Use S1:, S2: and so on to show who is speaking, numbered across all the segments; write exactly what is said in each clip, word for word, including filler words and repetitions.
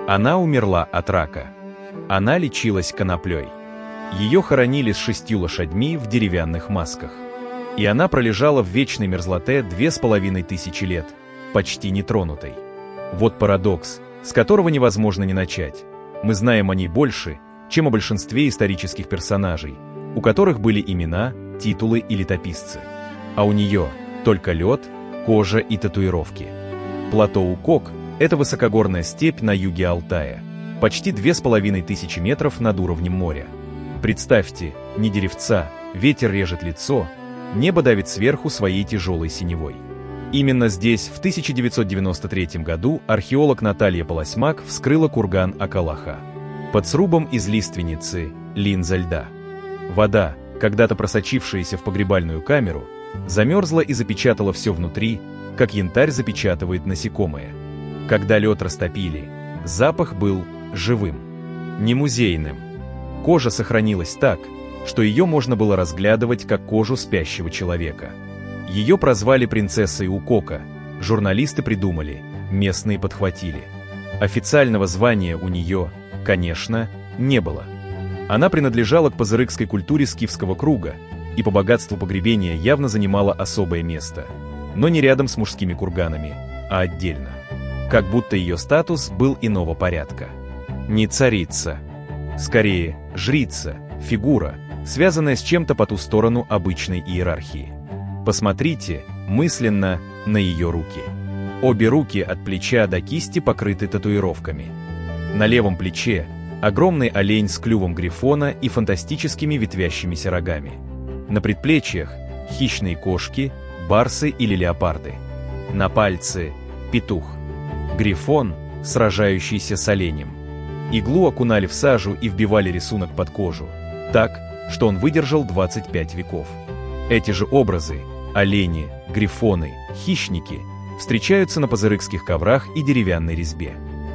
S1: Она умерла от рака. Она лечилась коноплей. Ее хоронили с шестью лошадьми в деревянных масках. И она пролежала в вечной мерзлоте две с половиной тысячи лет, почти нетронутой. Вот парадокс, с которого невозможно не начать. Мы знаем о ней больше, чем о большинстве исторических персонажей, у которых были имена, титулы и летописцы. А у нее только лед, кожа и татуировки. Плато Укок – это высокогорная степь на юге Алтая, почти две с половиной тысячи метров над уровнем моря. Представьте, ни деревца, ветер режет лицо, небо давит сверху своей тяжелой синевой. Именно здесь в тысяча девятьсот девяносто третьем году археолог Наталья Полосмак вскрыла курган Акалаха. Под срубом из лиственницы – линза льда. Вода, когда-то просочившаяся в погребальную камеру, замерзла и запечатала все внутри, как янтарь запечатывает насекомое. Когда лед растопили, запах был живым, не музейным. Кожа сохранилась так, что ее можно было разглядывать как кожу спящего человека. Ее прозвали принцессой Укока, журналисты придумали, местные подхватили. Официального звания у нее, конечно, не было. Она принадлежала к пазырыкской культуре скифского круга и по богатству погребения явно занимала особое место, но не рядом с мужскими курганами, а отдельно. Как будто ее статус был иного порядка. Не царица, скорее жрица, фигура, связанная с чем-то по ту сторону обычной иерархии. Посмотрите мысленно на ее руки. Обе руки от плеча до кисти покрыты татуировками. На левом плече огромный олень с клювом грифона и фантастическими ветвящимися рогами. На предплечьях хищные кошки, барсы или леопарды. На пальце петух. Грифон, сражающийся с оленем. Иглу окунали в сажу и вбивали рисунок под кожу, так, что он выдержал двадцать пять веков. Эти же образы – олени, грифоны, хищники – встречаются на пазырыкских коврах и деревянной резьбе.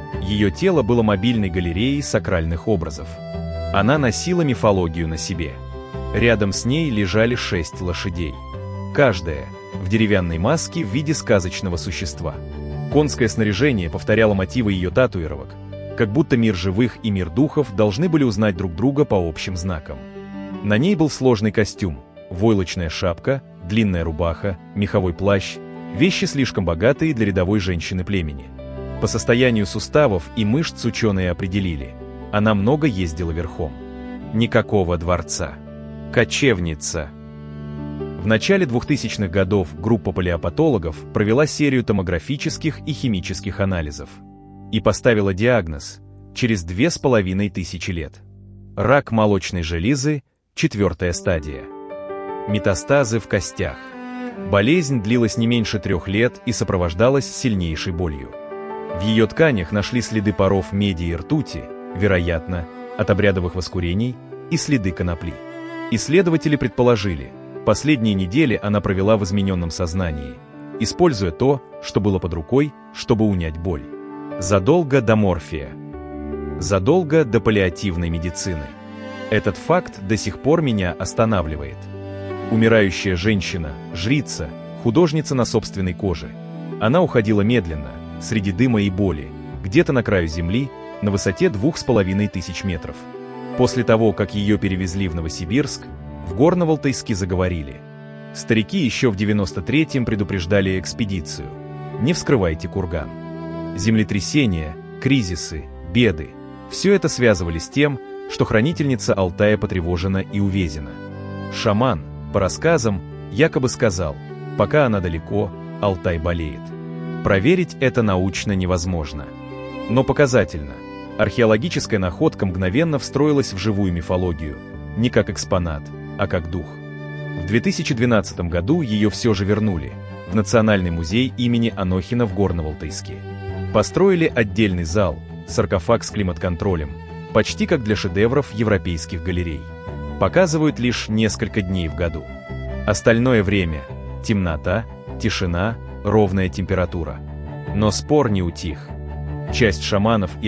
S1: Ее тело было мобильной галереей сакральных образов. Она носила мифологию на себе. Рядом с ней лежали шесть лошадей. Каждая в деревянной маске в виде сказочного существа. Конское снаряжение повторяло мотивы ее татуировок, как будто мир живых и мир духов должны были узнать друг друга по общим знакам. На ней был сложный костюм, войлочная шапка, длинная рубаха, меховой плащ, вещи слишком богатые для рядовой женщины племени. По состоянию суставов и мышц ученые определили, она много ездила верхом. Никакого дворца. Кочевница. В начале двухтысячных годов группа палеопатологов провела серию томографических и химических анализов и поставила диагноз через две с половиной тысячи лет. Рак молочной железы, четвертая стадия. Метастазы в костях. Болезнь длилась не меньше трех лет и сопровождалась сильнейшей болью. В ее тканях нашли следы паров меди и ртути, вероятно, от обрядовых воскурений, и следы конопли. Исследователи предположили, последние недели она провела в измененном сознании, используя то, что было под рукой, чтобы унять боль. Задолго до морфия. Задолго до паллиативной медицины. Этот факт до сих пор меня останавливает. Умирающая женщина, жрица, художница на собственной коже. Она уходила медленно, среди дыма и боли, где-то на краю земли, на высоте двух с половиной тысяч метров. После того, как ее перевезли в Новосибирск, в Горно-Алтайске заговорили. Старики еще в девяносто третьем предупреждали экспедицию. Не вскрывайте курган. Землетрясения, кризисы, беды – все это связывали с тем, что хранительница Алтая потревожена и увезена. Шаман, по рассказам, якобы сказал, пока она далеко, Алтай болеет. Проверить это научно невозможно. Но показательно. Археологическая находка мгновенно встроилась в живую мифологию, не как экспонат, а как дух. В две тысячи двенадцатом году ее все же вернули в Национальный музей имени Анохина в Горно-Алтайске. Построили отдельный зал, саркофаг с климат-контролем, почти как для шедевров европейских галерей. Показывают лишь несколько дней в году. Остальное время – темнота, тишина, ровная температура. Но спор не утих. Часть шаманов и